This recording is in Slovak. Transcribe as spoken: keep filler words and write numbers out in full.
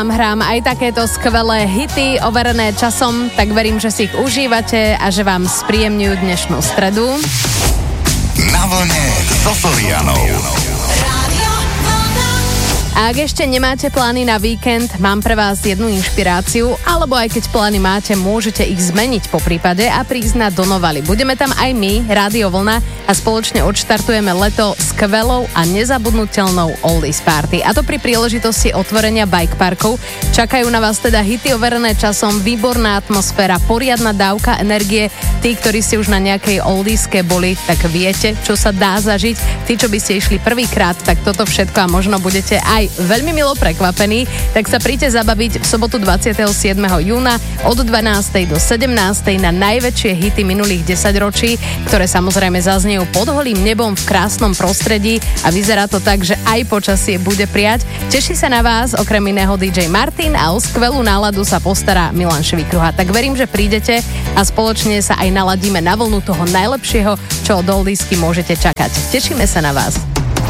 Hrám aj takéto skvelé hity overené časom, tak verím, že si ich užívate a že vám spríjemňujú dnešnú stredu. Na vlne so Sorianou. A ak ešte nemáte plány na víkend, mám pre vás jednu inšpiráciu, alebo aj keď plány máte, môžete ich zmeniť po prípade a prísť na Donovali. Budeme tam aj my, Rádio Vlna, a spoločne odštartujeme leto skvelou a nezabudnutelnou Oldies Party. A to pri príležitosti otvorenia bike parkov. Čakajú na vás teda hity overené časom, výborná atmosféra, poriadna dávka energie. Tí, ktorí si už na nejakej oldieske boli, tak viete, čo sa dá zažiť. Tí, čo by ste išli prvýkrát, tak toto všetko a možno budete aj veľmi milo prekvapení, tak sa príďte zabaviť v sobotu dvadsiateho siedmeho júna od dvanástej do sedemnástej na najväčšie hity minulých desaťročí, ktoré samozrejme zaznejú pod holým nebom v krásnom prostredí a vyzerá to tak, že aj počasie bude prijať. Teší sa na vás okrem iného dý džej Martin a o skvelú náladu sa postará Milan Švikruha. Tak verím, že prídete a spoločne sa aj naladíme na vlnu toho najlepšieho, čo od oldiesky môžete čakať. Tešíme sa na vás.